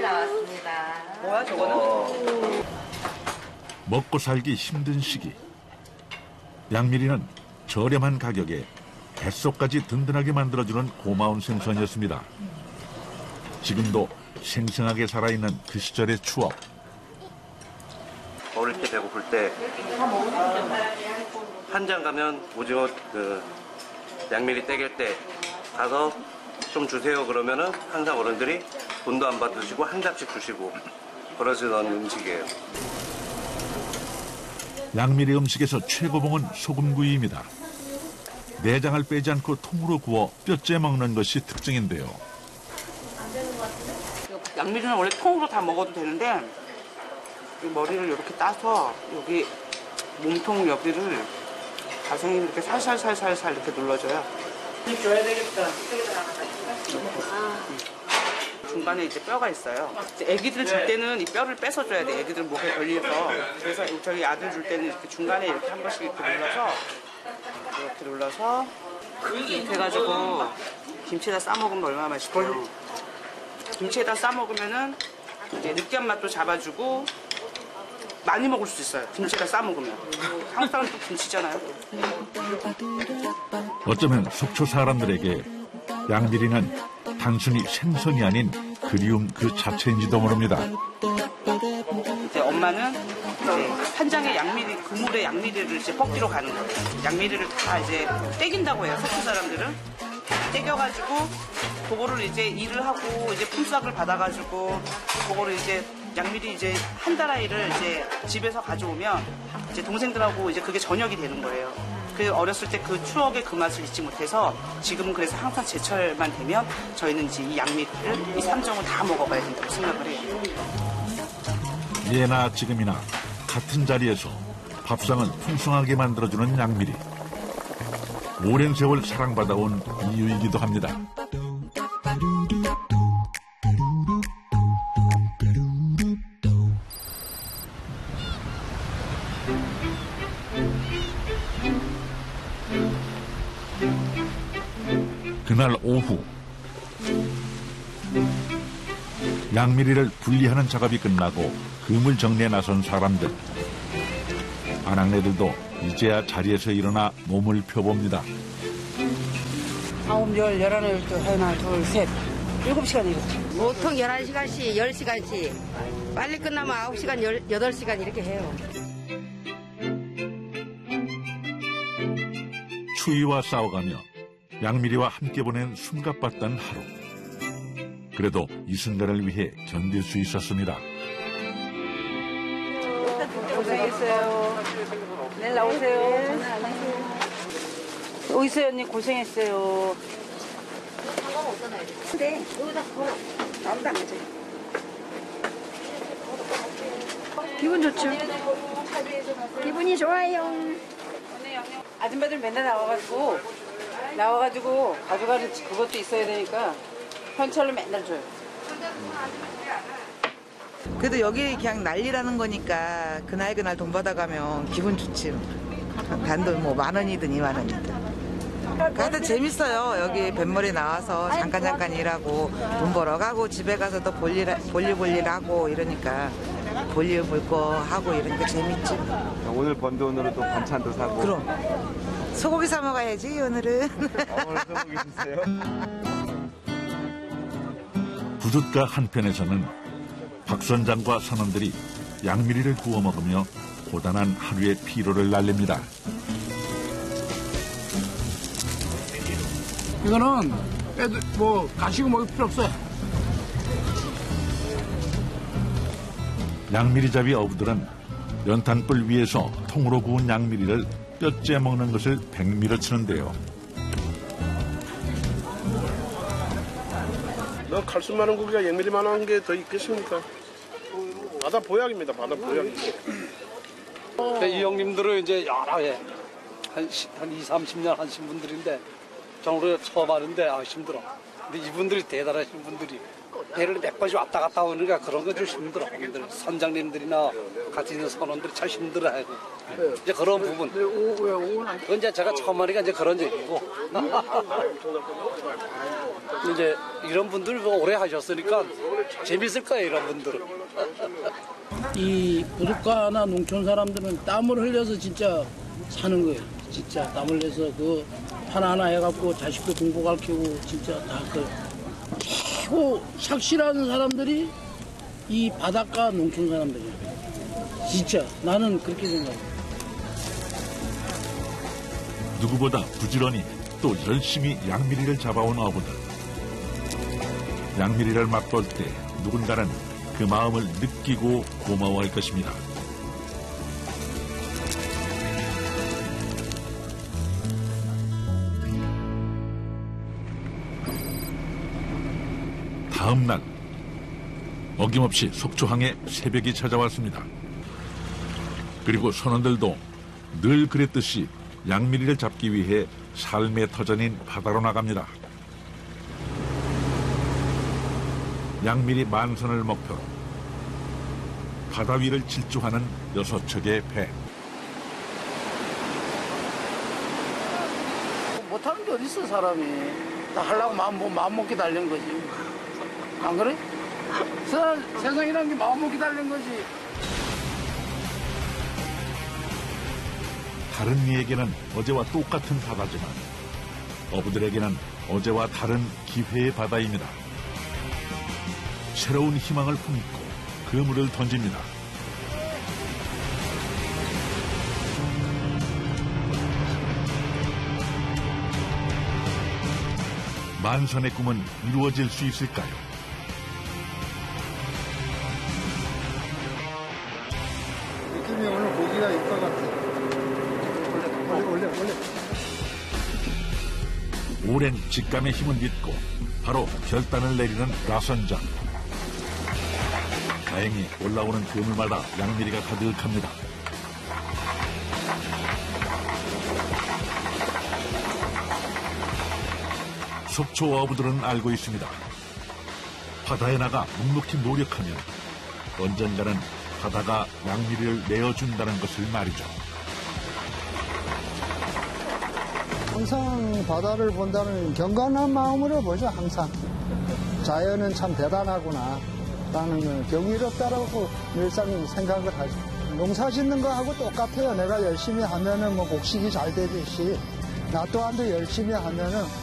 나왔습니다. 뭐야 저거는? 먹고 살기 힘든 시기. 양미리는 저렴한 가격에 뱃속까지 든든하게 만들어주는 고마운 생선이었습니다. 지금도 생생하게 살아있는 그 시절의 추억. 어릴 때 배고플 때 한장 가면 오징어 양미리 떼길 때 가서 좀 주세요 그러면은 항상 어른들이 돈도 안 받으시고 한 잡씩 주시고 그러시던 음식이에요. 양미리 음식에서 최고봉은 소금구이입니다. 내장을 빼지 않고 통으로 구워 뼈째 먹는 것이 특징인데요. 양미리는 원래 통으로 다 먹어도 되는데 이 머리를 이렇게 따서 여기 몸통 여기를 가생이 이렇게 살살살살살 이렇게 눌러줘요. 줘야 되겠다. 중간에 이제 뼈가 있어요. 애기들 줄 때는 이 뼈를 뺏어 줘야 돼. 애기들 목에 걸려서. 그래서 저희 아들 줄 때는 이렇게 중간에 이렇게 한 번씩 이렇게 눌러서 이렇게 해가지고 김치에다 싸 먹으면 얼마나 맛있어요. 김치에다 싸 먹으면은 이제 느끼한 맛도 잡아주고 많이 먹을 수 있어요. 김치에다 싸 먹으면. 항상 또 김치잖아요. 어쩌면 속초 사람들에게 양미리는 단순히 생선이 아닌 그리움 그 자체인지도 모릅니다. 이제 엄마는 이제 한 장의 양미리, 그물에 양미리를 이제 볶기로 가는 거예요. 양미리를 다 이제 떼긴다고 해요. 속초 사람들은. 떼겨가지고 그거를 이제 일을 하고 이제 품삯을 받아가지고 그거를 이제 양미리 이제 한 다라이를 이제 집에서 가져오면 이제 동생들하고 이제 그게 저녁이 되는 거예요. 그 어렸을 때 그 추억의 그 맛을 잊지 못해서 지금은 그래서 항상 제철만 되면 저희는 이제 이 양미리를 이 삼정을 다 먹어봐야 된다고 생각을 해요. 예나 지금이나 같은 자리에서 밥상을 풍성하게 만들어주는 양미리. 오랜 세월 사랑받아온 이유이기도 합니다. 그날 오후 양미리를 분리하는 작업이 끝나고 그물 정리에 나선 사람들. 아낙네들도 이제야 자리에서 일어나 몸을 펴봅니다. 9, 10, 11, 12, 하나, 둘, 셋. 7시간 일했죠. 보통 11시간씩, 10시간씩. 빨리 끝나면 9시간, 8시간 이렇게 해요. 추위와 싸워가며 양미리와 함께 보낸 숨가빴던 하루. 그래도 이 순간을 위해 견딜 수 있었습니다. 고생했어요. 내일 나오세요. 오이세요 언니 고생했어요. 네, 여기다 걸어. 아무도 안 가져요. 기분 좋죠? 기분이 좋아요. 아줌마들 맨날 나와가지고 가져가는 그것도 있어야 되니까 현찰로 맨날 줘요. 그래도 여기 그냥 난리라는 거니까 그날 돈 받아가면 기분 좋지. 단돈 뭐 10,000원이든 20,000원이든. 하여튼 재밌어요. 여기 뱃머리 나와서 잠깐 일하고 돈 벌어가고 집에 가서도 볼일 하고 이러니까 볼일 볼 거 하고 이러니까 재밌지. 오늘 번 돈으로 또 반찬도 사고. 그럼 소고기 사 먹어야지 오늘은. 오늘 소고기 주세요. 부둣가 한편에서는 박선장과 선원들이 양미리를 구워 먹으며 고단한 하루의 피로를 날립니다. 이거는 애들 뭐 가시고 먹을 필요 없어요. 양미리잡이 어부들은 연탄불 위에서 통으로 구운 양미리를 뼈째 먹는 것을 백미로 치는데요. 너 칼슘만한 고기가 양미리만한 게 더 있겠습니까? 바다 보약입니다. 바다 보약. 이 형님들은 이제 여러 해 한 20, 30년 하신 분들인데 저는 처음 하는데 힘들어. 근데 이분들이 대단하신 분들이 배를 몇 번씩 왔다 갔다 오니까 그런 거 좀 힘들어. 분들 선장님들이나 같이 있는 선원들이 참 힘들어하고 이제 그런 부분. 그건 이제 제가 처음 하니까 이제 그런 얘기고. 이제 이런 분들 오래 하셨으니까 재밌을 거예요, 이런 분들은. 이 부둣가나 농촌 사람들은 땀을 흘려서 진짜 사는 거예요. 진짜 땀을 흘려서 그 하나하나 해갖고 자식도 공부 가르치고 진짜 다 그 최고 착실한 사람들이 이 바닷가 농촌 사람들이에요. 진짜 나는 그렇게 생각해요. 누구보다 부지런히 또 열심히 양미리를 잡아온 어부들. 양미리를 맛볼 때 누군가는 그 마음을 느끼고 고마워할 것입니다. 다음 날 어김없이 속초항에 새벽이 찾아왔습니다. 그리고 선원들도 늘 그랬듯이 양미리를 잡기 위해 삶의 터전인 바다로 나갑니다. 양미리 만선을 목표로 바다 위를 질주하는 6척의 배. 못하는 게 어딨어 사람이. 다 하려고 마음 먹기 달린 거지. 안 그래? 세상이라는 게 마음 먹기 달린 거지. 다른 이에게는 어제와 똑같은 바다지만 어부들에게는 어제와 다른 기회의 바다입니다. 새로운 희망을 품고 그물을 던집니다. 만선의 꿈은 이루어질 수 있을까요? 느낌이 오늘 고기가 있을 것 같아. 올려. 오랜 직감의 힘을 믿고 바로 결단을 내리는 라선장. 다행히 올라오는 그물마다 양미리가 가득합니다. 속초 어부들은 알고 있습니다. 바다에 나가 묵묵히 노력하면 언젠가는 바다가 양미리를 내어준다는 것을 말이죠. 항상 바다를 본다는 경건한 마음으로 보죠, 항상. 자연은 참 대단하구나 라는 경이롭다라고 늘상 생각을 하죠. 농사 짓는 거하고 똑같아요. 내가 열심히 하면은 뭐 곡식이 잘 되듯이 나 또한도 열심히 하면은